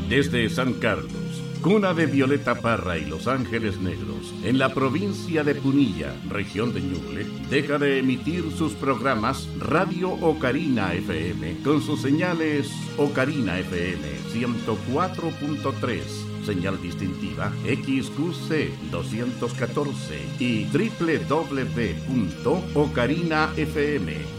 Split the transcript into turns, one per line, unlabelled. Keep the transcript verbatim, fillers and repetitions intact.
Desde San Carlos, cuna de Violeta Parra y Los Ángeles Negros, en la provincia de Punilla, región de Ñuble, deja de emitir sus programas Radio Ocarina F M, con sus señales Ocarina F M ciento cuatro punto tres, señal distintiva X Q C doscientos catorce y doble u doble u doble u punto ocarina f m